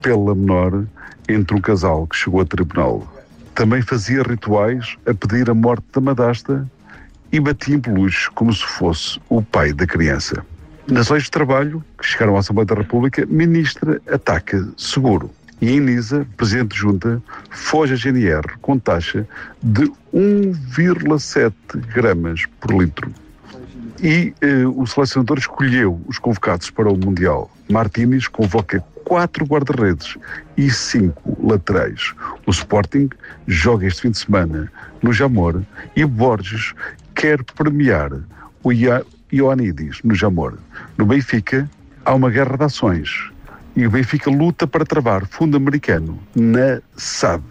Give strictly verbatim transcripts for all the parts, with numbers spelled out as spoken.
pela menor entre um casal que chegou a tribunal. Também fazia rituais a pedir a morte da madrasta e batia em peluches como se fosse o pai da criança. Nas leis de trabalho, que chegaram à Assembleia da República, ministra ataca seguro. E em Nisa, Presidente de Junta, foge a G N R com taxa de um vírgula sete gramas por litro. E eh, o selecionador escolheu os convocados para o Mundial. Martínez convoca quatro guarda-redes e cinco laterais. O Sporting joga este fim de semana no Jamor e Borges quer premiar o Ioannidis no Jamor. No Benfica há uma guerra de ações e o Benfica luta para travar fundo americano na S A D.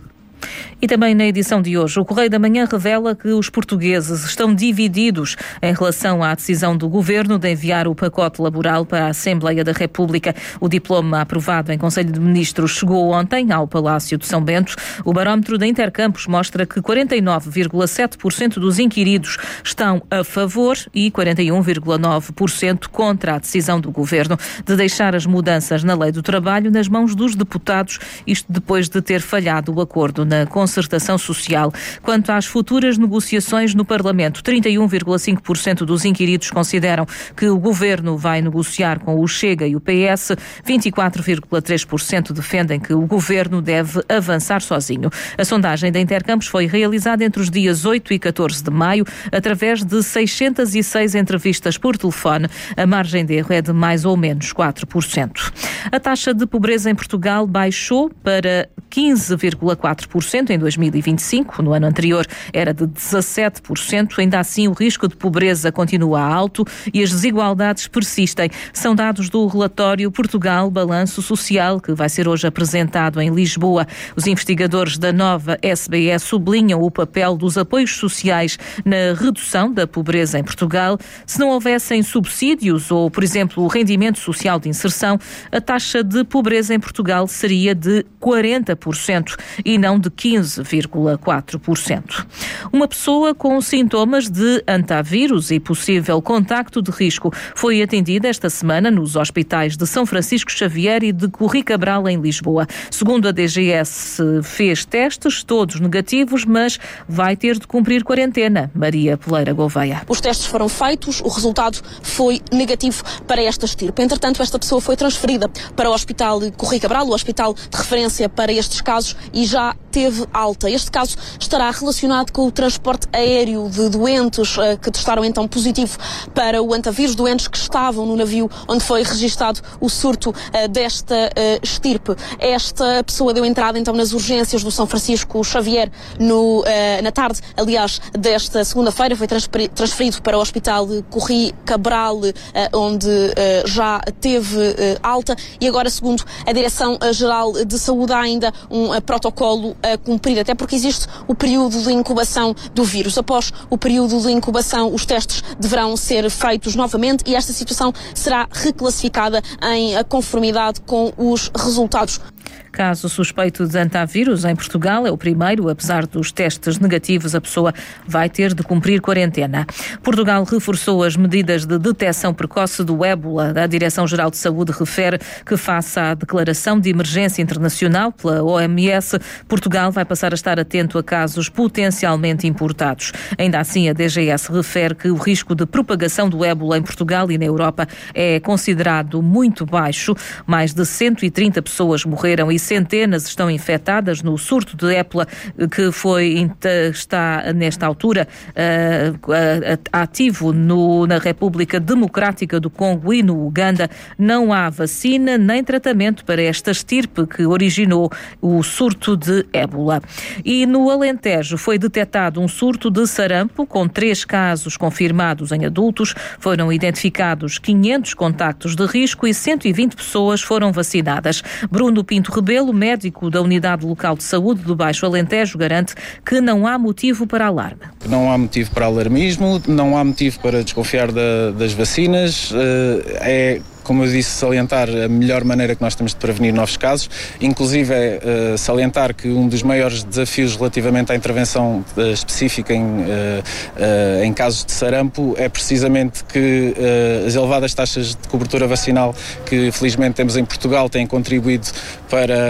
E também na edição de hoje, o Correio da Manhã revela que os portugueses estão divididos em relação à decisão do Governo de enviar o pacote laboral para a Assembleia da República. O diploma aprovado em Conselho de Ministros chegou ontem ao Palácio de São Bento. O barómetro da Intercampos mostra que quarenta e nove vírgula sete por cento dos inquiridos estão a favor e quarenta e um vírgula nove por cento contra a decisão do Governo de deixar as mudanças na Lei do Trabalho nas mãos dos deputados, isto depois de ter falhado o acordo na concertação social. Quanto às futuras negociações no Parlamento, trinta e um vírgula cinco por cento dos inquiridos consideram que o Governo vai negociar com o Chega e o P S, vinte e quatro vírgula três por cento defendem que o Governo deve avançar sozinho. A sondagem da Intercampos foi realizada entre os dias oito e catorze de maio, através de seiscentas e seis entrevistas por telefone. A margem de erro é de mais ou menos quatro por cento. A taxa de pobreza em Portugal baixou para quinze vírgula quatro por cento em dois mil e vinte e cinco, no ano anterior era de dezassete por cento. Ainda assim, o risco de pobreza continua alto e as desigualdades persistem. São dados do relatório Portugal Balanço Social, que vai ser hoje apresentado em Lisboa. Os investigadores da nova S B S sublinham o papel dos apoios sociais na redução da pobreza em Portugal. Se não houvessem subsídios ou, por exemplo, o rendimento social de inserção, a taxa de pobreza em Portugal seria de quarenta por cento e não de quinze vírgula quatro por cento. Uma pessoa com sintomas de antavírus e possível contacto de risco foi atendida esta semana nos hospitais de São Francisco Xavier e de Corri Cabral, em Lisboa. Segundo a D G S, fez testes, todos negativos, mas vai ter de cumprir quarentena. Maria Poleira Gouveia. Os testes foram feitos, o resultado foi negativo para esta estirpe. Entretanto, esta pessoa foi transferida para o Hospital de Corri Cabral, o hospital de referência para estes casos, e já teve alta. Este caso estará relacionado com o transporte aéreo de doentes uh, que testaram então positivo para o antavírus, doentes que estavam no navio onde foi registado o surto uh, desta uh, estirpe. Esta pessoa deu entrada então nas urgências do São Francisco Xavier no, uh, na tarde, aliás, desta segunda-feira. Foi transferido para o Hospital de Corri Cabral, uh, onde uh, já teve uh, alta, e agora, segundo a Direção-Geral de Saúde, há ainda um uh, protocolo a cumprir, até porque existe o período de incubação do vírus. Após o período de incubação, os testes deverão ser feitos novamente e esta situação será reclassificada em conformidade com os resultados. Caso suspeito de antavírus em Portugal, é o primeiro. Apesar dos testes negativos, a pessoa vai ter de cumprir quarentena. Portugal reforçou as medidas de detecção precoce do ébola. A Direção-Geral de Saúde refere que, face à declaração de emergência internacional pela O M S, Portugal vai passar a estar atento a casos potencialmente importados. Ainda assim, a D G S refere que o risco de propagação do ébola em Portugal e na Europa é considerado muito baixo. Mais de cento e trinta pessoas morreram e centenas estão infectadas no surto de ébola que foi, está nesta altura uh, uh, ativo no, na República Democrática do Congo e no Uganda. Não há vacina nem tratamento para esta estirpe que originou o surto de ébola. E no Alentejo foi detectado um surto de sarampo com três casos confirmados em adultos. Foram identificados quinhentos contactos de risco e cento e vinte pessoas foram vacinadas. Bruno Pinto Rebelo, médico da Unidade Local de Saúde do Baixo Alentejo, garante que não há motivo para alarme. Não há motivo para alarmismo, não há motivo para desconfiar da, das vacinas. É como eu disse, salientar a melhor maneira que nós temos de prevenir novos casos, inclusive é uh, salientar que um dos maiores desafios relativamente à intervenção uh, específica em, uh, uh, em casos de sarampo é precisamente que uh, as elevadas taxas de cobertura vacinal que felizmente temos em Portugal têm contribuído para